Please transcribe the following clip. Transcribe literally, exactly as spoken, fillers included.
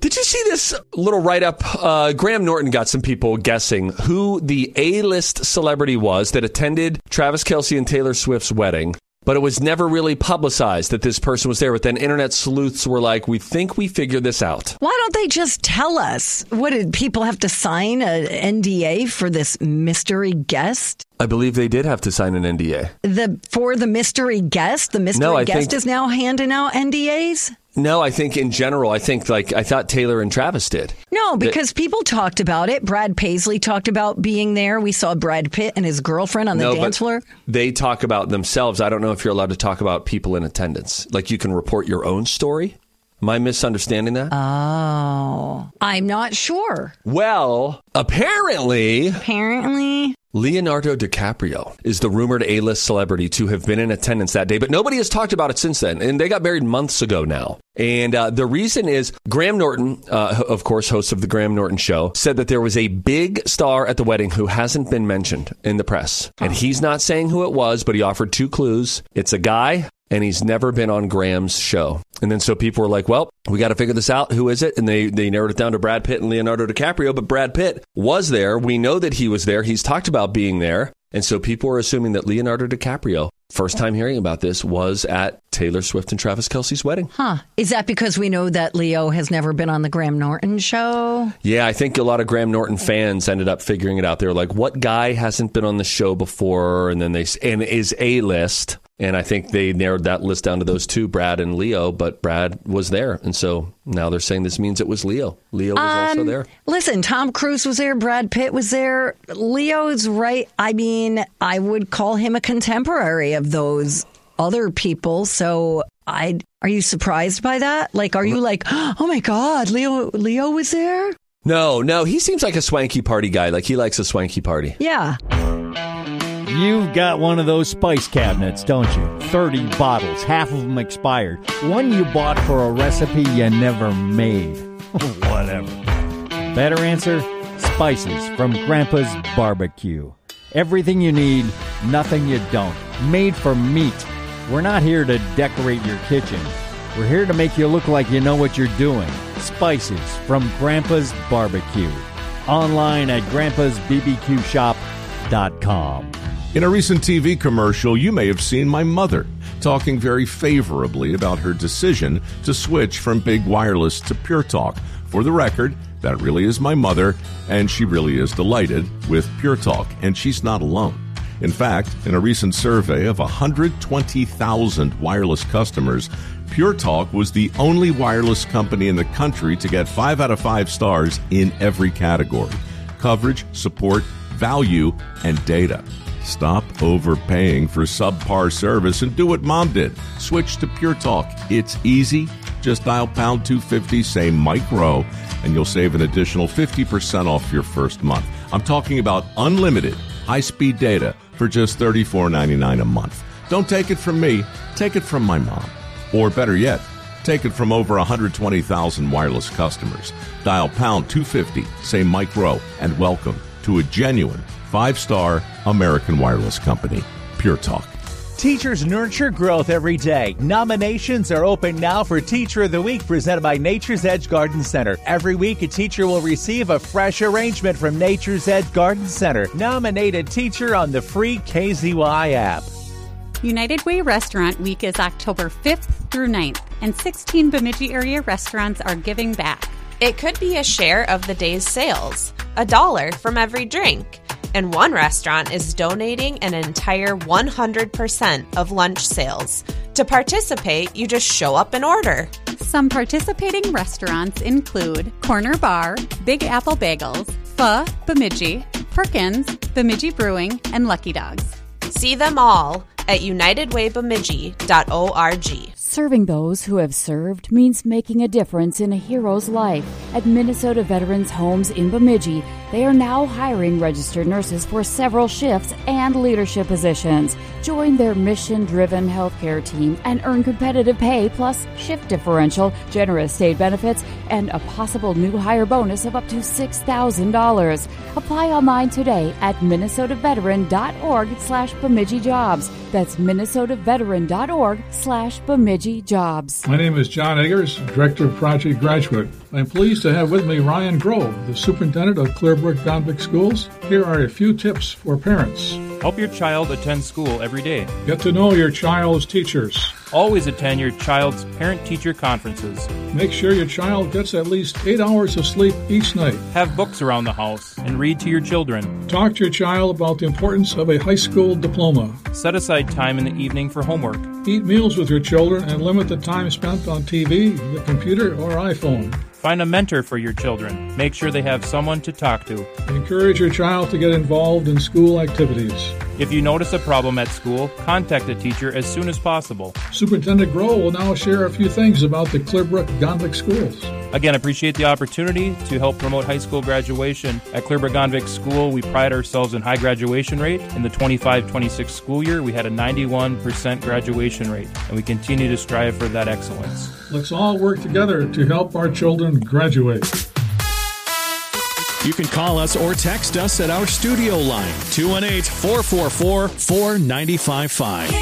Did you see this little write-up? Uh, Graham Norton got some people guessing who the A-list celebrity was that attended Travis Kelce and Taylor Swift's wedding, but it was never really publicized that this person was there. But then internet sleuths were like, we think we figured this out. Why don't they just tell us? What, did people have to sign an N D A for this mystery guest? I believe they did have to sign an N D A. The For the mystery guest? The mystery no, guest think, is now handing out N D As? No, I think in general, I think like I thought Taylor and Travis did. No, because that, people talked about it. Brad Paisley talked about being there. We saw Brad Pitt and his girlfriend on the no, dance floor. They talk about themselves. I don't know if you're allowed to talk about people in attendance. Like you can report your own story. Am I misunderstanding that? Oh, I'm not sure. Well, apparently... Apparently... Leonardo DiCaprio is the rumored A-list celebrity to have been in attendance that day, but nobody has talked about it since then. And they got married months ago now. And uh, the reason is Graham Norton, uh, of course, host of the Graham Norton Show, said that there was a big star at the wedding who hasn't been mentioned in the press. And he's not saying who it was, but he offered two clues. It's a guy, and he's never been on Graham's show. And then so people were like, well, we got to figure this out. Who is it? And they, they narrowed it down to Brad Pitt and Leonardo DiCaprio. But Brad Pitt was there. We know that he was there. He's talked about being there. And so people are assuming that Leonardo DiCaprio, first time hearing about this, was at Taylor Swift and Travis Kelce's wedding. Huh. Is that because we know that Leo has never been on the Graham Norton show? Yeah, I think a lot of Graham Norton fans ended up figuring it out. They were like, what guy hasn't been on the show before? And then they, and is A-list. And I think they narrowed that list down to those two, Brad and Leo, but Brad was there. And so now they're saying this means it was Leo. Leo was um, also there. Listen, Tom Cruise was there. Brad Pitt was there. Leo's right. I mean, I would call him a contemporary of those other people. So I are you surprised by that? Like, are you like, oh, my God, Leo, Leo was there? No, no. He seems like a swanky party guy. Like he likes a swanky party. Yeah. You've got one of those spice cabinets, don't you? thirty bottles, half of them expired. One you bought for a recipe you never made. Whatever. Better answer? Spices from Grandpa's Barbecue. Everything you need, nothing you don't. Made for meat. We're not here to decorate your kitchen. We're here to make you look like you know what you're doing. Spices from Grandpa's Barbecue. Online at grandpas b b q shop dot com. In a recent T V commercial, you may have seen my mother talking very favorably about her decision to switch from Big Wireless to Pure Talk. For the record, that really is my mother, and she really is delighted with Pure Talk, and she's not alone. In fact, in a recent survey of one hundred twenty thousand wireless customers, Pure Talk was the only wireless company in the country to get five out of five stars in every category: coverage, support, value, and data. Stop overpaying for subpar service and do what Mom did. Switch to Pure Talk. It's easy. Just dial pound two fifty, say Mike Rowe, and you'll save an additional fifty percent off your first month. I'm talking about unlimited high-speed data for just thirty-four ninety-nine a month. Don't take it from me. Take it from my mom. Or better yet, take it from over one hundred twenty thousand wireless customers. Dial pound two fifty, say Mike Rowe, and welcome to a genuine five-star American wireless company, Pure Talk. Teachers nurture growth every day. Nominations are open now for Teacher of the Week, presented by Nature's Edge Garden Center. Every week, a teacher will receive a fresh arrangement from Nature's Edge Garden Center. Nominate a teacher on the free K Z Y app. United Way Restaurant Week is October fifth through ninth, and sixteen Bemidji area restaurants are giving back. It could be a share of the day's sales, a dollar from every drink. And one restaurant is donating an entire one hundred percent of lunch sales. To participate, you just show up and order. Some participating restaurants include Corner Bar, Big Apple Bagels, Pho Bemidji, Perkins, Bemidji Brewing, and Lucky Dogs. See them all at united way bemidji dot org. Serving those who have served means making a difference in a hero's life. At Minnesota Veterans Homes in Bemidji, they are now hiring registered nurses for several shifts and leadership positions. Join their mission-driven healthcare team and earn competitive pay plus shift differential, generous state benefits, and a possible new hire bonus of up to six thousand dollars. Apply online today at minnesota veteran dot org slash Bemidji jobs. That's minnesota veteran dot org slash Bemidji Bemidji Jobs. My name is John Eggers, Director of Project Graduate. I'm pleased to have with me Ryan Grove, the Superintendent of Clearbrook Gonvick Schools. Here are a few tips for parents. Help your child attend school every day. Get to know your child's teachers. Always attend your child's parent-teacher conferences. Make sure your child gets at least eight hours of sleep each night. Have books around the house and read to your children. Talk to your child about the importance of a high school diploma. Set aside time in the evening for homework. Eat meals with your children and limit the time spent on T V, the computer, or iPhone. Find a mentor for your children. Make sure they have someone to talk to. Encourage your child to get involved in school activities. If you notice a problem at school, contact a teacher as soon as possible. Superintendent Grohl will now share a few things about the Clearbrook Gonvick Schools. Again, appreciate the opportunity to help promote high school graduation. At Clearbrook Gonvick School, we pride ourselves in high graduation rate. In the twenty-five twenty-six school year, we had a ninety-one percent graduation rate, and we continue to strive for that excellence. Let's all work together to help our children graduate. You can call us or text us at our studio line, two one eight, four four four, four nine five five.